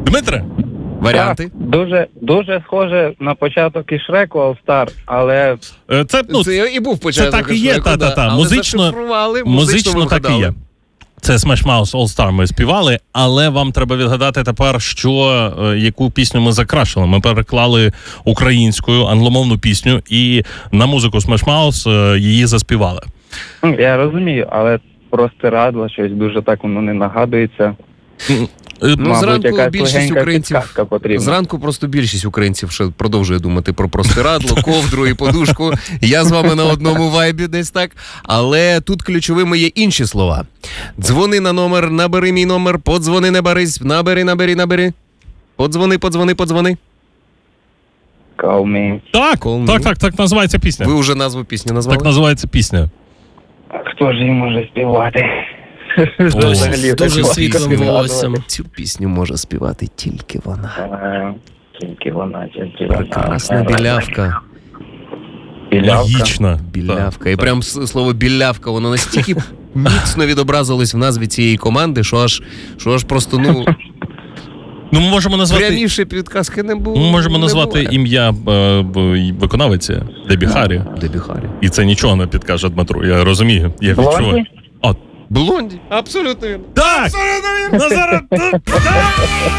Дмитре? Варіанти? Так, дуже схоже на початок і Шреку All Star, але... Це і був початок. Це так і є, Шреку, та-та-та. але Музично так і є. Це Smash Mouth All Star ми співали, але вам треба відгадати тепер, яку пісню ми закрашили. Ми переклали українською, англомовну пісню, і на музику Smash Mouth її заспівали. Я розумію, але простирадла, щось дуже так воно не нагадується. Зранку просто більшість українців ще продовжує думати про простирадло, ковдру і подушку. Я з вами на одному вайбі десь так. Але тут ключовими є інші слова. Дзвони на номер, набери мій номер, подзвони, не барись, набери. Подзвони. Call me. Так називається пісня. Ви вже назву пісні назвали? Так називається пісня. Хто ж її може співати? Дуже світлим волоссям. Цю пісню може співати тільки вона. Тільки вона. Прекрасна білявка. Логічно. Білявка. І прям слово білявка, воно настільки міцно відобразилось в назві цієї команди, що аж просто, ми можемо назвати... пряміше підказки не було. Ми можемо назвати ім'я виконавиці Дебі Харрі. І це нічого не підкаже Дмитру, я розумію. Я відчуваю. Блонді. Абсолютно вірно. Так! Назар!